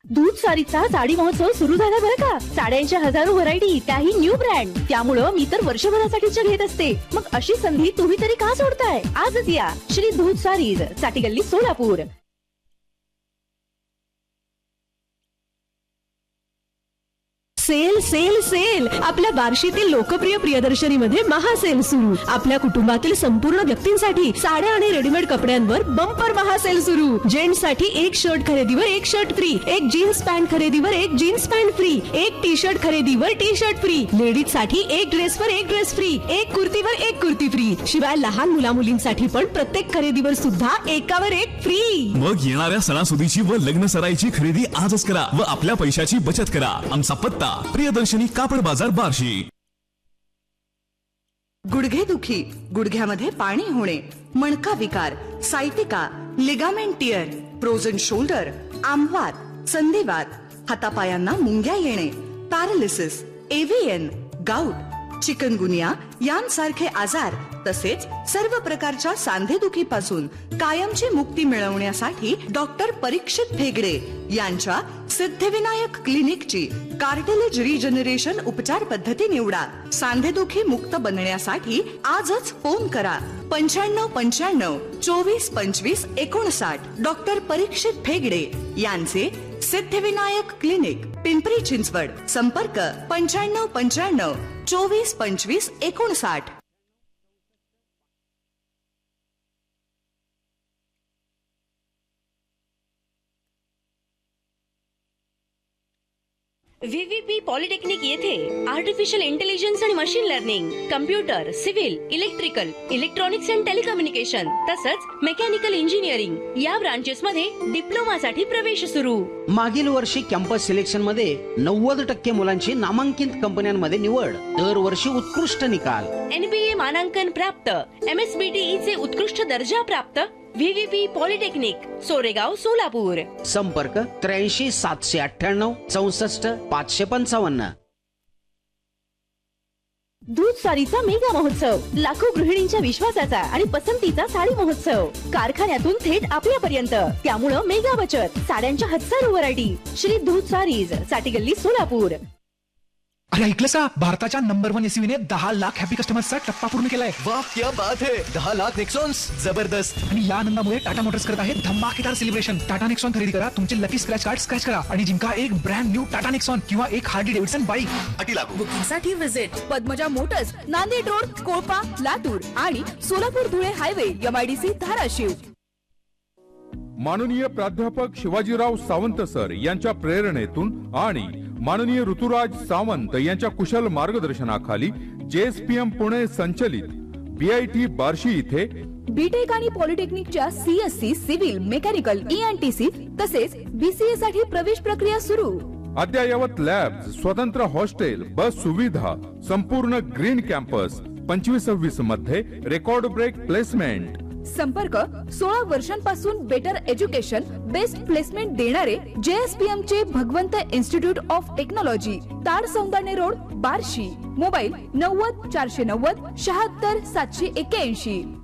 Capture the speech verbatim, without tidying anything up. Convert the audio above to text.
दूध सारीचा साडी महोत्सव सुरू झाला बरं का। साड्यांच्या हजारो व्हरायटी, काही न्यू ब्रँड। त्यामुळं मी तर वर्षभरासाठीच घेत असते। मग अशी संधी तुम्ही तरी का सोडताय? आजच या श्री दूध सारीज, साठी गल्ली, सोलापूर। सेल सेल सेल आपल्या बार्शीतील लोकप्रिय प्रियदर्शनी मध्ये महासेल सुरू। आपल्या कुटुंबातील संपूर्ण व्यक्तींसाठी साड्या आणि रेडीमेड कपड्यांवर बंपर महासेल सुरू। जेंट्स साठी एक शर्ट खरेदीवर एक शर्ट फ्री, एक जीन्स पॅन्ट खरेदीवर एक जीन्स पॅन्ट फ्री, एक टी शर्ट खरेदीवर टी शर्ट फ्री, लेडीज साठी एक ड्रेसवर एक ड्रेस फ्री, एक कुर्तीवर एक कुर्ती फ्री। शिवाय लहान मुला मुलींसाठी पण प्रत्येक खरेदीवर सुद्धा एकावर एक फ्री। मग येणाऱ्या सणासुदीची व लग्न सराईची खरेदी आजच करा व आपल्या पैशाची बचत करा। आमचा पत्ता प्रियदर्शनी कापड बाजार, बार्शी। गुडघे दुखी, गुडघ्यामध्ये पाणी होणे, मणका विकार, sciatica, ligament tier, frozen shoulder, आमवात, संधिवात, हातापायांना मुंग्या येणे, पॅरालिसिस, एव्हीएन, गाऊट, चिकनगुनिया यांसारखे आजार तसेच सर्व प्रकारच्या सांधेदुखीपासून कायमची मुक्ती मिळवण्यासाठी डॉक्टर परीक्षित भेगडे यांच्या सिद्धिविनायक क्लिनिकची कार्टिलेज रिजनरेशन उपचार पद्धती निवडा। सांधेदुखी मुक्त बनण्यासाठी आजच फोन करा पंच्याण्णव पंच्याण्णव चोवीस पंचवीस एकोणसाठ। डॉक्टर परीक्षित भेगडे यांचे सिद्धिविनायक क्लिनिक, पिंपरी चिंचवड। संपर्क पंच्याण्णव पंच्याण्णव चोवीस पंचवीस एकोणसाठ। व्हीव्हीपी पॉलिटेक्निक येथे आर्टिफिशियल इंटेलिजन्स आणि machine learning, computer, civil, electrical, electronics and telecommunication तसंच मेकॅनिकल इंजिनिअरिंग या ब्रांचेस मध्ये डिप्लोमा साठी प्रवेश सुरू। मागील वर्षी कॅम्पस सिलेक्शन मध्ये नव्वद टक्के मुलांची नामांकित कंपन्यांमध्ये निवड, दरवर्षी उत्कृष्ट निकाल, एनबीए मानांकन प्राप्त, एमएसबीटीई चे उत्कृष्ट दर्जा प्राप्त। व्हीव्हीपी पॉलिटेक्निक, सोरेगाव, सोलापूर। संपर्क त्र्याऐंशी सातशे अठ्ठ्याण्णव चौसष्ट पाचशे पंचावन्न। दूध सारीचा मेगा महोत्सव, लाखो गृहिणींच्या विश्वासाचा आणि पसंतीचा साडी महोत्सव, कारखान्यातून थेट आपल्यापर्यंत। त्यामुळं मेगा बचत, साड्यांच्या हजारो व्हरायटी। श्री दूध सारीज, साठी गल्ली, सोलापूर। अरे ऐकलंस का? भारताच्या नंबर वन एसयूव्ही ने दहा लाख हॅपी कस्टमर्सचा टप्पा पूर्ण केलाय। वाह क्या बात है, दहा लाख नेक्सॉन्स, जबरदस्त। आणि या आनंदामुळे टाटा मोटर्स करत आहे धमाकेदार सेलिब्रेशन। टाटा नेक्सॉन खरेदी करा, तुमचे लकी स्क्रॅच कार्ड स्क्रॅच करा आणि जिंका एक ब्रँड न्यू टाटा नेक्सॉन किंवा एक हार्ली डेव्हिडसन बाईक। अटी लागू। बुकिंग साठी visit Padmaja Motors, Nanded road, कोळपा, Latur आणि सोलापूर धुळे हायवे, एमआयडीसी, धाराशिव। माननीय प्राध्यापक शिवाजीराव सावंत सर यांच्या प्रेरणेतून आणि माननीय ऋतुराज सावंत यांच्या कुशल मार्गदर्शनाखाली जेएसपीएम पुणे संचलित बीआयटी बार्शी इथे बीटेक आणि पॉलिटेक्निकच्या सीएससी, सिव्हिल, मेकॅनिकल, ईएनटीसी तसेच बीसीए साठी प्रवेश प्रक्रिया सुरू। अद्ययावत लॅब, स्वतंत्र हॉस्टेल, बस सुविधा, संपूर्ण ग्रीन कॅम्पस, पंचवीस सव्वीस मध्ये रेकॉर्ड ब्रेक प्लेसमेंट। संपर्क सोळा वर्षांपासून बेटर एज्युकेशन, बेस्ट प्लेसमेंट देणारे जेएसपीएम चे भगवंत institute of technology, ताड Saundane road, Barshi. Mobile नव्वद चारशे नव्वद शहात्तर सातशे एक्क्याऐंशी।